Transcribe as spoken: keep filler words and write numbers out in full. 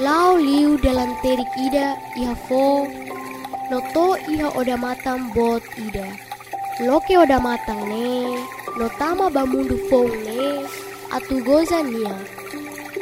Lau liu dalam terik ida iha fo, no to iha oda matang bot ida. Loke oda matang ne, no tama bamundu fong ne, atu goza nia.